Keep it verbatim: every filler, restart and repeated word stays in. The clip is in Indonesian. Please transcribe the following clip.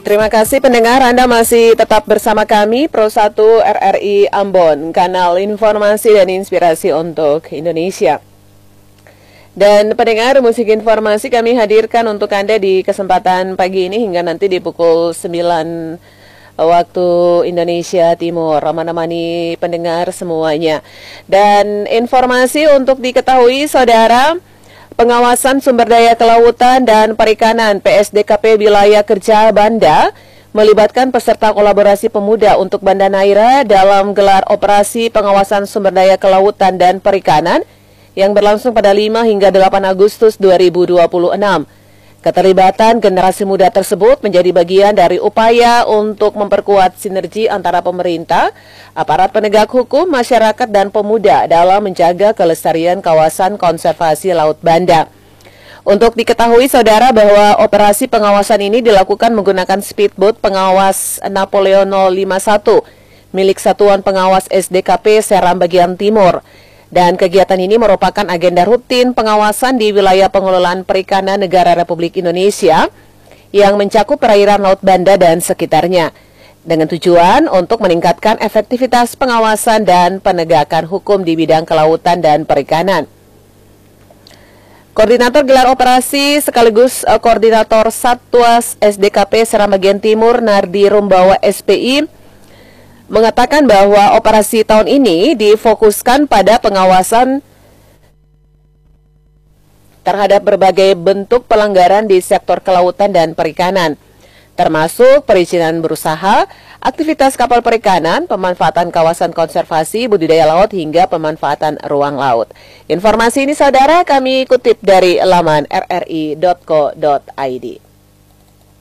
Terima kasih pendengar, Anda masih tetap bersama kami Pro satu R R I Ambon, kanal informasi dan inspirasi untuk Indonesia. Dan pendengar, musik informasi kami hadirkan untuk Anda di kesempatan pagi ini hingga nanti di pukul sembilan waktu Indonesia Timur, menemani pendengar semuanya. Dan informasi untuk diketahui saudara, pengawasan sumber daya kelautan dan perikanan P S D K P Wilayah Kerja Banda melibatkan peserta kolaborasi pemuda untuk Banda Neira dalam gelar operasi pengawasan sumber daya kelautan dan perikanan yang berlangsung pada lima hingga delapan Agustus dua ribu dua puluh enam. Keterlibatan generasi muda tersebut menjadi bagian dari upaya untuk memperkuat sinergi antara pemerintah, aparat penegak hukum, masyarakat, dan pemuda dalam menjaga kelestarian kawasan konservasi Laut Banda. Untuk diketahui saudara bahwa operasi pengawasan ini dilakukan menggunakan speedboat pengawas Napoleon nol lima satu milik Satuan Pengawas S D K P Seram Bagian Timur. Dan kegiatan ini merupakan agenda rutin pengawasan di wilayah pengelolaan perikanan negara Republik Indonesia yang mencakup perairan Laut Banda dan sekitarnya, dengan tujuan untuk meningkatkan efektivitas pengawasan dan penegakan hukum di bidang kelautan dan perikanan. Koordinator gelar operasi sekaligus uh, Koordinator Satwas S D K P Seram Bagian Timur Nardi Rumbawa S P I mengatakan bahwa operasi tahun ini difokuskan pada pengawasan terhadap berbagai bentuk pelanggaran di sektor kelautan dan perikanan, termasuk perizinan berusaha, aktivitas kapal perikanan, pemanfaatan kawasan konservasi budidaya laut, hingga pemanfaatan ruang laut. Informasi ini saudara kami kutip dari laman r r i dot co dot i d.